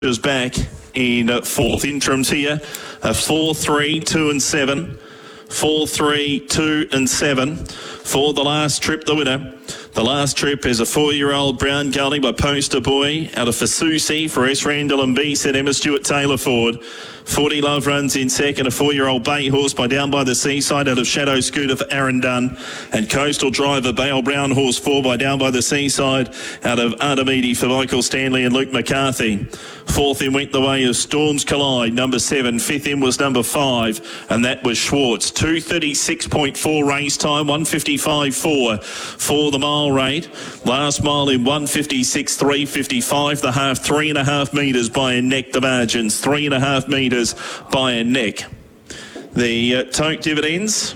is back in fourth. Interims here, 4, 3, 2 and 7. 4, 3, 2 and 7 for the last trip, the winner. The last trip is a 4-year-old brown gelding by Poster Boy out of Fasusi for S. Randall and B. Said Emma Stewart Taylor Ford. 40 Love runs in second, a 4-year-old bay horse by Down by the Seaside out of Shadow Scooter for Aaron Dunn, and Coastal Driver Bale Brown Horse 4 by Down by the Seaside out of Artemidi for Michael Stanley and Luke McCarthy. Fourth in went the way of Storms Collide, number 7. Fifth in was number 5, and that was Schwartz. 2:36.4 race time, 1:55.4 for the mile rate. Last mile in 1:56.355. The half, 3.5 metres by a neck. The margins 3.5 metres by a neck. The tote dividends.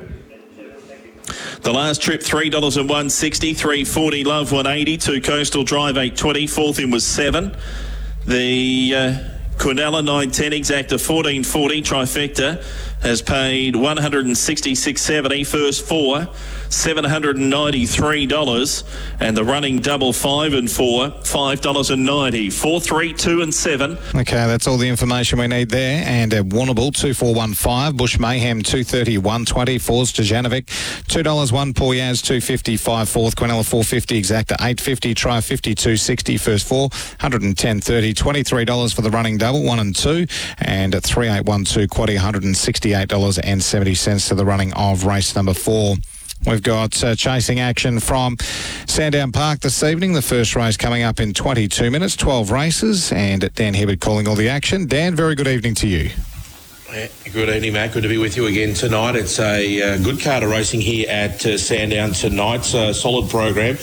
The last trip, $3 and $1.60, 340 Love 180, 2 Coastal Drive 820. Fourth in was 7. The Quinella 910 exacta 1440 trifecta has paid $166.70. First 4, $793, and the running double 5 and 4, $5.90. 4, 3, 2 and 7. Okay, that's all the information we need there. And Warrnambool 2415, Bush Mayhem 230 120, Fours Stojanovic $2 1, Poyaz 255, fourth Quinella 450 exacta 850, try 5260, first 4 110.30, $23 for the running double 1 and 2, and 3812 quaddy $168.70 to the running of race number 4. We've got chasing action from Sandown Park this evening. The first race coming up in 22 minutes, 12 races, and Dan Hibbard calling all the action. Dan, very good evening to you. Good evening, Matt. Good to be with you again tonight. It's a good card of racing here at Sandown tonight. It's a solid program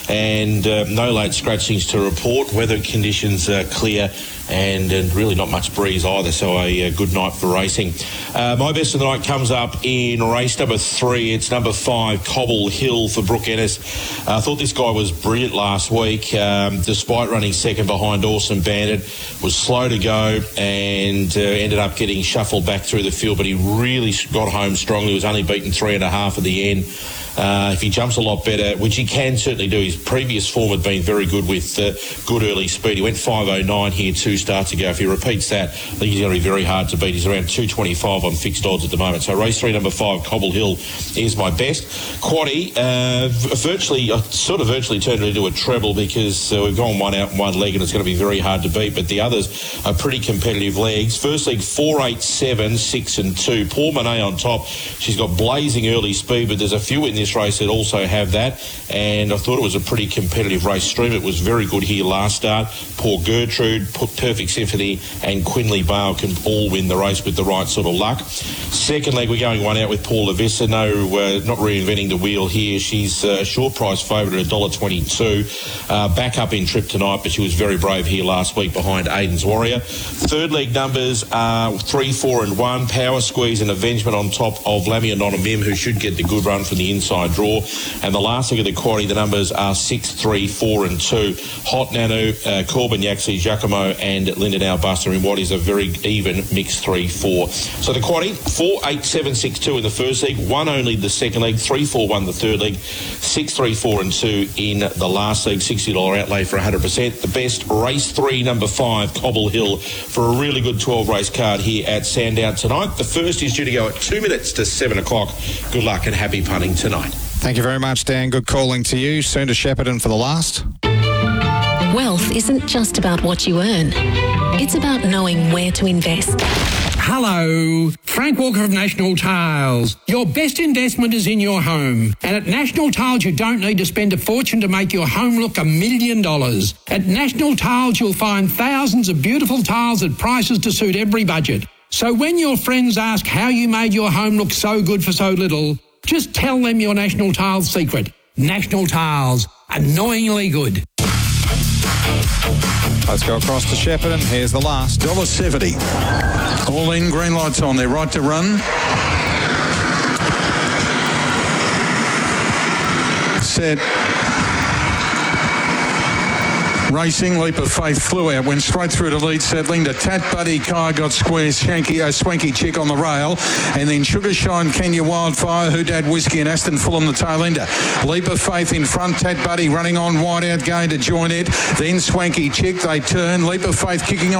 and no late scratchings to report. Weather conditions are clear and really not much breeze either, so a good night for racing. My best of the night comes up in race number 3. It's number 5, Cobble Hill for Brooke Ennis. I thought this guy was brilliant last week, despite running second behind Awesome Bandit. Was slow to go and ended up getting shuffled back through the field, but he really got home strongly. He was only beaten 3.5 at the end. If he jumps a lot better, which he can certainly do, his previous form had been very good with good early speed. He went 5.09 here 2 starts ago. If he repeats that, I think he's going to be very hard to beat. He's around 2.25 on fixed odds at the moment. So race 3, number 5, Cobble Hill is my best. Quaddy, virtually turned it into a treble because we've gone one out and one leg and it's going to be very hard to beat, but the others are pretty competitive legs. First leg 4, 8, 7, 6 and 2. Paul Monet on top. She's got blazing early speed, but there's a few in this race that also have that, and I thought it was a pretty competitive race. Stream, it was very good here last start. Poor Gertrude, Perfect Symphony and Quinley Bale can all win the race with the right sort of luck. Second leg, we're going one out with Paul Lavissa. No, not reinventing the wheel here. She's a short price favourite at $1.22. Back up in trip tonight, but she was very brave here last week behind Aiden's Warrior. Third leg numbers are 3, 4 and 1. Power Squeeze and Avengement on top of Lamia Nonamim, who should get the good run from the inside draw. And the last leg of the quaddy, the numbers are 6, 3, 4 and 2. Hot Nanu, Corbin Yaxi, Giacomo and Lyndon Albuster in what is a very even mixed 3, 4. So the quaddy, 4, 8, 7, 6, 2 in the first leg, 1 only the second leg, 3, 4, 1 the third leg, 6, 3, 4 and 2 in the last leg, $60 outlay for 100%. The best, race 3, number 5, Cobble Hill, for a really good 12 race card here at Sandown tonight. The first is due to go at 2 minutes to 7 o'clock. Good luck and happy punting tonight. Thank you very much, Dan. Good calling to you. Soon to Shepparton for the last. Wealth isn't just about what you earn. It's about knowing where to invest. Hello, Frank Walker of National Tiles. Your best investment is in your home. And at National Tiles, you don't need to spend a fortune to make your home look $1 million. At National Tiles, you'll find thousands of beautiful tiles at prices to suit every budget. So when your friends ask how you made your home look so good for so little, just tell them your National Tiles secret. National Tiles, annoyingly good. Let's go across to Shepparton. Here's the last. $1.70. All in, green lights on. They're right to run. Set. Racing, Leap of Faith flew out, went straight through to lead, settling to Tat Buddy Kai, got square, Swanky Chick on the rail, and then Sugar Shine, Kenya Wildfire, Hoodad Whiskey and Aston Fulham the tail ender. Leap of Faith in front, Tat Buddy running on wide out, going to join it, then Swanky Chick, they turn, Leap of Faith kicking on.